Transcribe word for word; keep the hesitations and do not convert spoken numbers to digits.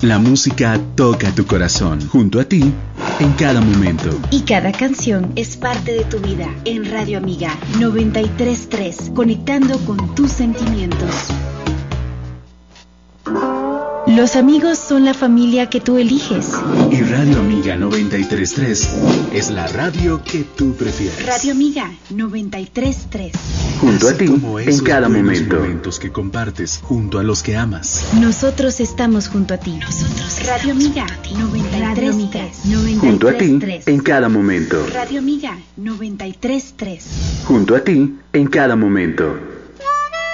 La música toca tu corazón, junto a ti, en cada momento. Y cada canción es parte de tu vida. En Radio Amiga noventa y tres punto tres, conectando con tus sentimientos. Los amigos son la familia que tú eliges. Y Radio Amiga noventa y tres punto tres es la radio que tú prefieres. Radio Amiga noventa y tres punto tres. Junto Así a ti, en cada momento. Momentos que compartes junto a los que amas. Nosotros estamos junto a ti. Nosotros Radio Amiga noventa y tres punto tres. Junto a ti, en cada momento. Radio Amiga noventa y tres punto tres. Junto a ti, en cada momento.